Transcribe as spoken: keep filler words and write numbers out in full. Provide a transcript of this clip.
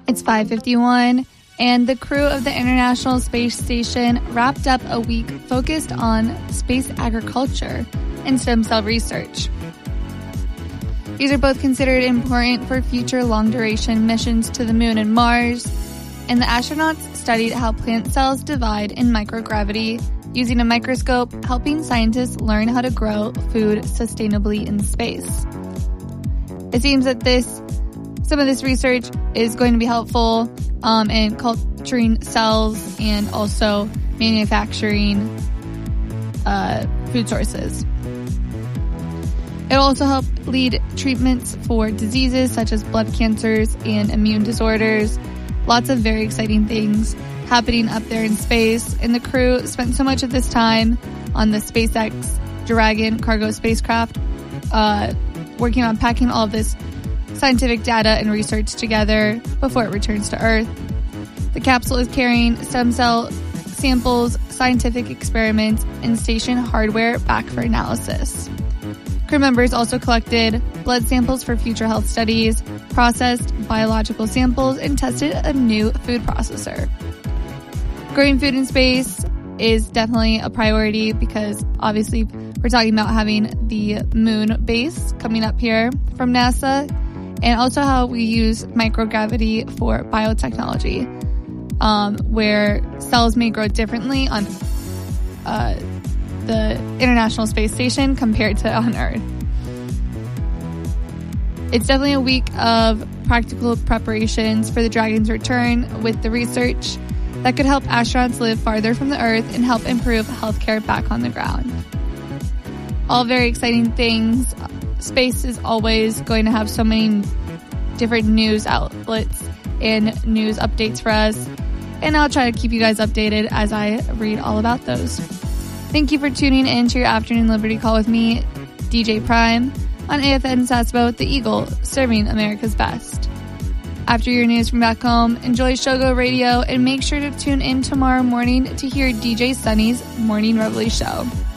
It's five fifty-one, and the crew of the International Space Station wrapped up a week focused on space agriculture and stem cell research. These are both considered important for future long-duration missions to the Moon and Mars, and the astronauts studied how plant cells divide in microgravity using a microscope, helping scientists learn how to grow food sustainably in space. It seems that this, some of this research is going to be helpful um, in culturing cells and also manufacturing uh, food sources. It'll also help lead treatments for diseases such as blood cancers and immune disorders. Lots of very exciting things happening up there in space. And the crew spent so much of this time on the SpaceX Dragon cargo spacecraft, uh, working on packing all of this scientific data and research together before it returns to Earth. The capsule is carrying stem cell samples, scientific experiments, and station hardware back for analysis. Crew members also collected blood samples for future health studies, processed biological samples, and tested a new food processor. Growing food in space is definitely a priority because obviously we're talking about having the moon base coming up here from NASA, and also how we use microgravity for biotechnology, um, where cells may grow differently on uh, the International Space Station compared to on Earth. It's definitely a week of practical preparations for the Dragon's return with the research that could help astronauts live farther from the Earth and help improve healthcare back on the ground. All very exciting things. Space is always going to have so many different news outlets and news updates for us, and I'll try to keep you guys updated as I read all about those. Thank you for tuning in to your Afternoon Liberty Call with me, D J Prime, on A F N Sasbo, the Eagle, serving America's best. After your news from back home, enjoy Shogo Radio and make sure to tune in tomorrow morning to hear D J Sunny's Morning Reveille show.